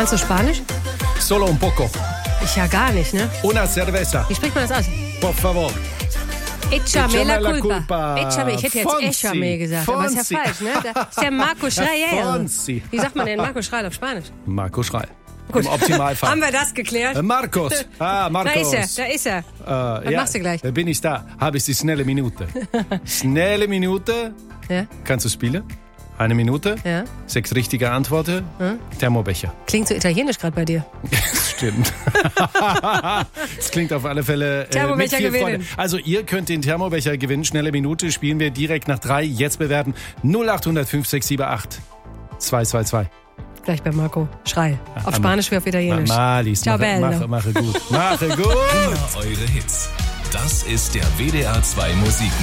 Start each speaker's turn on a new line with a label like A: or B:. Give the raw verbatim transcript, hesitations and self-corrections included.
A: Kannst du Spanisch?
B: Solo un poco.
A: Ich ja gar nicht, ne?
B: Una cerveza.
A: Wie spricht man das aus?
B: Por favor.
A: Echame la
B: la
A: culpa.
B: culpa.
A: Echame, ich hätte jetzt
B: Fonzi.
A: Echame gesagt, aber ist ja
B: Fonzi.
A: falsch, ne? Das ist ja Marco Schreil.
B: Fonzi.
A: Wie sagt man denn Marco Schreil auf Spanisch?
B: Marco Schreil.
A: Gut.
B: Im Optimalfall.
A: Haben wir das geklärt?
B: Äh, Marcos. Ah, Marcos.
A: Da ist er, da ist er.
B: Äh,
A: Was machst du gleich?
B: Da bin ich da. Habe ich die schnelle Minute. Schnelle Minute.
A: Ja?
B: Kannst du spielen? Eine Minute.
A: Ja?
B: Sechs richtige Antworten.
A: Hm?
B: Thermobecher.
A: Klingt so italienisch gerade bei dir.
B: Stimmt. Das klingt auf alle Fälle äh,
A: Thermobecher
B: mit viel Freude.
A: gewinnen.
B: Also ihr könnt den Thermobecher gewinnen. Schnelle Minute spielen wir direkt nach drei. Jetzt bewerten null acht null null fünf sechs sieben acht zwei zwei zwei.
A: Gleich bei Marco Schreil. Auf Spanisch wie auf Italienisch.
B: Malis,
A: Ciao,
B: mache,
A: bello.
B: mache, mache gut. Mache gut.
C: Immer eure Hits. Das ist der W D R zwei Musik.